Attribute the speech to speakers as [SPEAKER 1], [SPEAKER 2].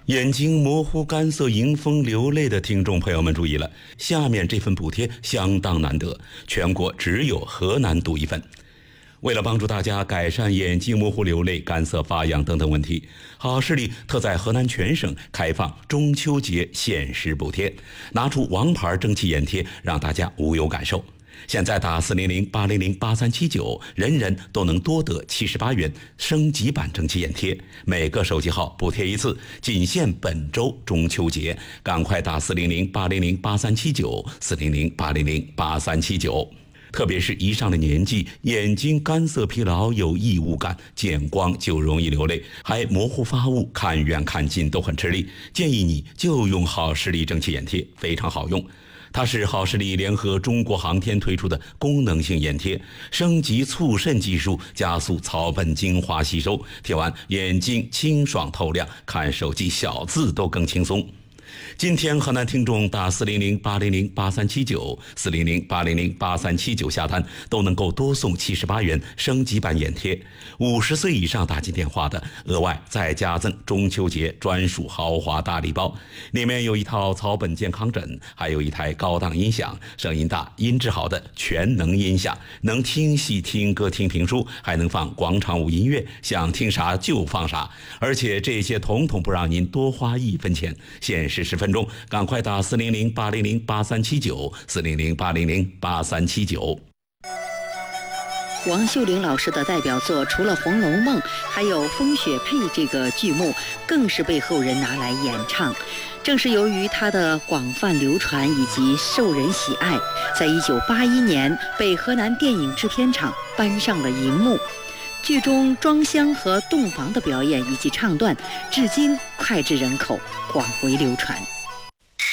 [SPEAKER 1] 眼睛模糊、干涩、迎风流泪的听众朋友们注意了，下面这份补贴相当难得，全国只有河南独一份。为了帮助大家改善眼睛模糊、流泪、干涩、发痒等等问题，好视力特在河南全省开放中秋节限时补贴，拿出王牌蒸汽眼贴，让大家无有感受。现在打400-800-8379，人人都能多得78元升级版蒸汽眼贴，每个手机号补贴一次，仅限本周中秋节，赶快打400-800-8379，400-800-8379。特别是一上了年纪，眼睛干涩疲劳，有异物感，见光就容易流泪，还模糊发物，看远看近都很吃力。建议你就用好视力蒸汽眼贴，非常好用。它是好视力联合中国航天推出的功能性眼贴，升级促渗技术，加速草本精华吸收，贴完眼睛清爽透亮，看手机小字都更轻松。今天河南听众打400-800-8379，400-800-8379下单都能够多送78元升级版眼贴，50岁以上打进电话的额外再加赠中秋节专属豪华大礼包，里面有一套草本健康枕，还有一台高档音响，声音大音质好的全能音响，能听戏听歌听评书，还能放广场舞音乐，想听啥就放啥，而且这些统统不让您多花1分钱，限时10分钟，赶快打400-800-8379，400-800-8379。
[SPEAKER 2] 王秀玲老师的代表作除了《红楼梦》，还有《风雪配》这个剧目，更是被后人拿来演唱。正是由于它的广泛流传以及受人喜爱，在1981年被河南电影制片厂搬上了荧幕。剧中庄香和洞房的表演以及唱段，至今脍炙人口，广为流传。